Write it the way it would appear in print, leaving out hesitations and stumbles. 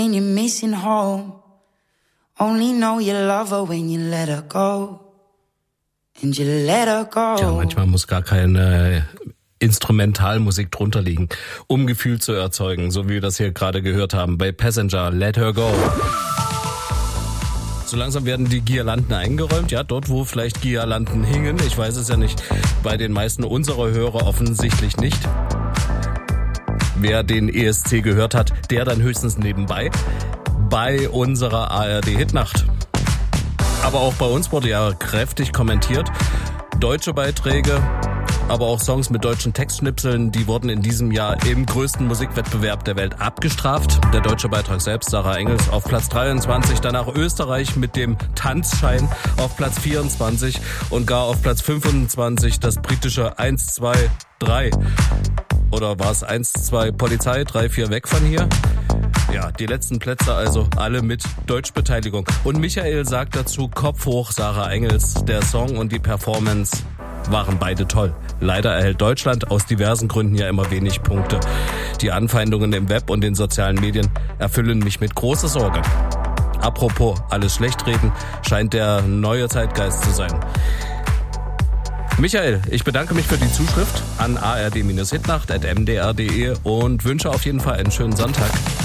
And you're missing home. Only know you love her when you let her go. And you let her go. Tja, manchmal muss gar keine Instrumentalmusik drunter liegen, um Gefühl zu erzeugen, so wie wir das hier gerade gehört haben bei Passenger, Let Her Go. So langsam werden die Girlanden eingeräumt, ja, dort wo vielleicht Girlanden hingen, ich weiß es ja nicht, bei den meisten unserer Hörer offensichtlich nicht. Wer den ESC gehört hat, der dann höchstens nebenbei bei unserer ARD-Hitnacht. Aber auch bei uns wurde ja kräftig kommentiert. Deutsche Beiträge, aber auch Songs mit deutschen Textschnipseln, die wurden in diesem Jahr im größten Musikwettbewerb der Welt abgestraft. Der deutsche Beitrag selbst, Sarah Engels, auf Platz 23, danach Österreich mit dem Tanzschein auf Platz 24 und gar auf Platz 25 das britische 1, 2, 3. Oder war es 1, 2 Polizei, 3, 4 weg von hier? Ja, die letzten Plätze also alle mit Deutschbeteiligung. Und Michael sagt dazu, Kopf hoch, Sarah Engels. Der Song und die Performance waren beide toll. Leider erhält Deutschland aus diversen Gründen ja immer wenig Punkte. Die Anfeindungen im Web und den sozialen Medien erfüllen mich mit großer Sorge. Apropos alles Schlechtreden, scheint der neue Zeitgeist zu sein. Michael, ich bedanke mich für die Zuschrift an ard-hitnacht@mdr.de und wünsche auf jeden Fall einen schönen Sonntag.